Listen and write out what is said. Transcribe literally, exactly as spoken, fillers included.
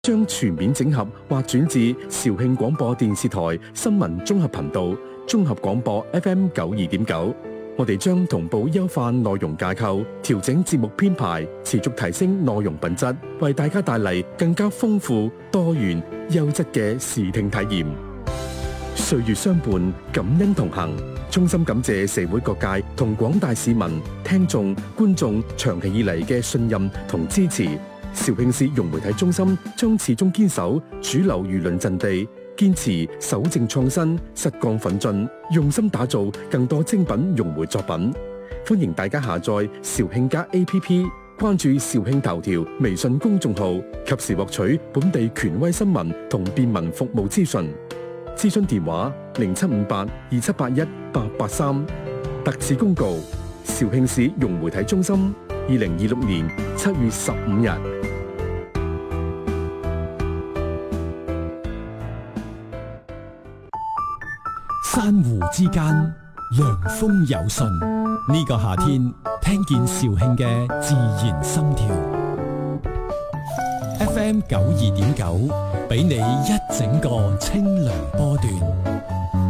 將全面整合或轉至肇慶廣播電視台新聞綜合頻道綜合廣播 F M 九二點九。我哋將同步優化內容架構，調整節目編排，持續提升內容品質，為大家帶嚟更加豐富、多元、優質嘅視聽體驗。歲月相伴，感恩同行。衷心感謝社會各界同廣大市民、聽眾、觀眾長期以嚟嘅信任同支持。肇慶市融媒體中心將始終堅守主流輿論陣地，堅持守正創新、實幹奮進，用心打造更多精品融媒作品。歡迎大家下載肇慶家 A P P， 關注肇慶頭條微信公眾號，及時獲取本地權威新聞同便民服務資訊。諮詢電話零七五八二七八一八八三。特此公告：肇慶市融媒體中心，二零二六年七月十五日。 珊瑚之間，涼風有信。呢個夏天，聽見肇慶嘅自然心跳。F M 九二點九，俾你一整個清涼波段。